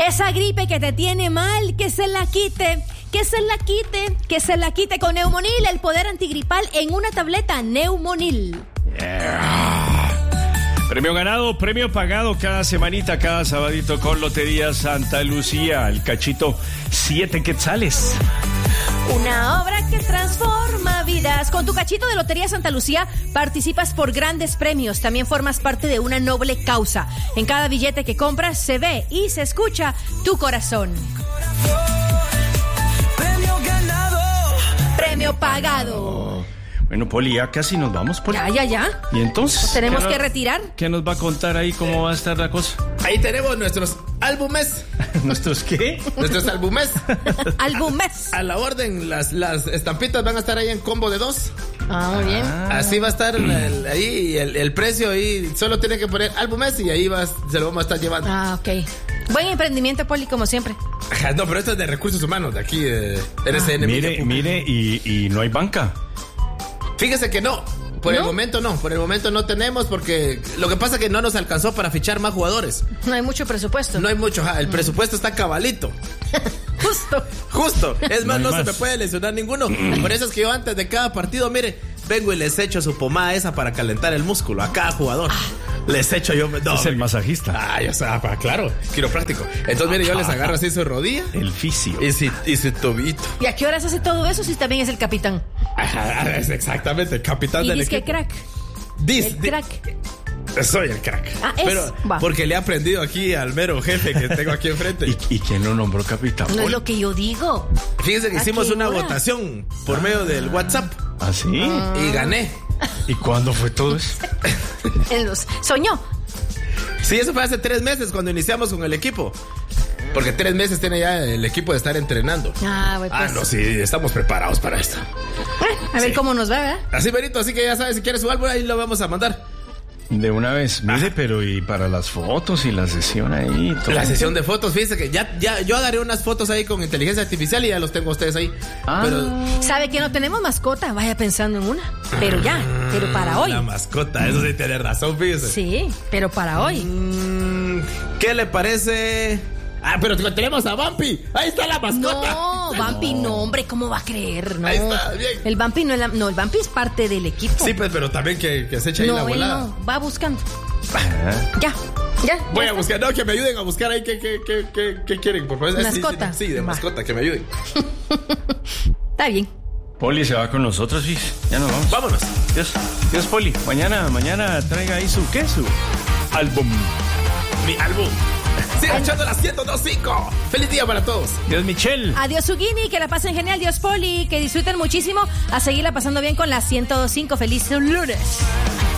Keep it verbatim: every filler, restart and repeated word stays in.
Esa gripe que te tiene mal, que se la quite, que se la quite, que se la quite con Neumonil, el poder antigripal en una tableta. Neumonil. Yeah. Premio ganado, premio pagado cada semanita, cada sabadito con Lotería Santa Lucía. El cachito, siete quetzales. Una obra que transforma vidas. Con tu cachito de Lotería Santa Lucía participas por grandes premios. También formas parte de una noble causa. En cada billete que compras se ve y se escucha tu corazón. Premio ganado. Premio pagado. Bueno, Poli, ya casi nos vamos, Poli. Ya, ya, ya. ¿Y entonces? ¿Nos tenemos ¿qué que nos, retirar? ¿Qué nos va a contar ahí? ¿Cómo va a estar la cosa? Ahí tenemos nuestros álbumes. ¿Nuestros qué? Nuestros álbumes. Álbumes. A la orden, las, las estampitas van a estar ahí en combo de dos. Ah, muy bien. Así va a estar el, el, ahí el, el precio ahí. Solo tiene que poner álbumes y ahí vas, se lo vamos a estar llevando. Ah, ok. Buen emprendimiento, Poli, como siempre. Ajá, no, pero esto es de recursos humanos, de aquí, de R C N. Mire, mire, y, y no hay banca. Fíjese que no. Por ¿No? el momento no, por el momento no tenemos porque lo que pasa es que no nos alcanzó para fichar más jugadores. No hay mucho presupuesto. No hay mucho, ajá, el presupuesto está cabalito. Justo. Justo. Es más, No no, hay se más. me puede lesionar ninguno. Por eso es que yo antes de cada partido, mire, vengo y les echo su pomada esa para calentar el músculo a cada jugador. Les echo yo. No, Es el masajista. Ah, ya sea, pa- claro, quiropráctico. Entonces, mire, yo les agarro así su rodilla El fisio. y, si, y su tobito. ¿Y a qué horas hace todo eso si también es el capitán? Ajá, es exactamente el capitán Y del dice que equipo. crack. Dis- El di- crack. Soy el crack. Ah, es. Pero Va. porque le he aprendido aquí al mero jefe que tengo aquí enfrente. ¿Y, y quién lo nombró capitán? No es lo que yo digo. Fíjense que ¿A hicimos qué una hora? votación por medio del WhatsApp ¿Ah, sí? y gané. ¿Y cuándo fue todo eso? En los... Soñó. Sí, eso fue hace tres meses cuando iniciamos con el equipo. Porque tres meses tiene ya el equipo de estar entrenando. Ah, güey, pues. Ah, no, sí, estamos preparados para esto. A ver Sí. cómo nos va, ¿verdad? Así, Benito, así que ya sabes, si quieres su álbum, ahí lo vamos a mandar. De una vez. Mire, pero y para las fotos y la sesión ahí. y todo. La sesión de fotos, fíjense que ya, ya yo agarré unas fotos ahí con inteligencia artificial y ya los tengo a ustedes ahí. Ah. Pero ¿Sabe que no tenemos mascota? Vaya pensando en una. Pero ya, pero para hoy. la mascota, eso sí tiene razón, fíjese. Sí, pero para hoy. Mm, ¿Qué le parece? Ah, pero tenemos a Bumpy. Ahí está la mascota. No, Bumpy no, hombre, ¿cómo va a creer? No. Ahí está, bien. El Bumpy no es la- no, el Bumpy es parte del equipo. Sí, pues, pero también que, que se eche ahí la no, él volada. no, va buscando. Ah. Ya, ya. Voy ya a está. buscar, no, que me ayuden a buscar ahí qué, qué, qué, qué, qué quieren, por favor. Sí, sí, Mascota. Sí, de Va. mascota, que me ayuden. Está bien. Poli se va con nosotros, fíjese. Ya nos vamos. Vámonos. Dios, Dios, Poli. Mañana, mañana traiga ahí su, ¿qué? Su álbum. Mi álbum. Sigan echando las ciento dos punto cinco. Feliz día para todos. Dios, Michelle. Adiós, Sugini, que la pasen genial. Dios, Poli, que disfruten muchísimo. A seguirla pasando bien con la ciento dos punto cinco. Feliz lunes.